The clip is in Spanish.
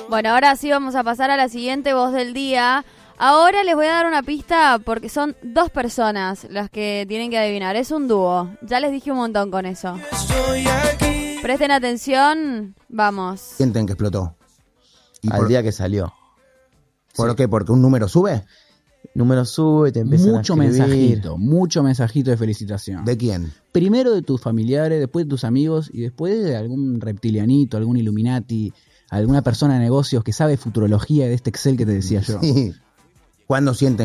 Bueno, ahora sí vamos a pasar a la siguiente voz del día. Ahora les voy a dar una pista porque son 2 personas las que tienen que adivinar. Es un dúo. Ya les dije un montón con eso. Presten atención. Vamos. Sienten que explotó. ¿Y Al día que salió. por qué? ¿Porque un número sube? Número sube, te empiezan Mucho a escribir. mucho mensajito de felicitación. ¿De quién? Primero de tus familiares, después de tus amigos y después de algún reptilianito, algún Illuminati, alguna persona de negocios que sabe futurología de este Excel que te decía yo. Sí. ¿Cuándo sienten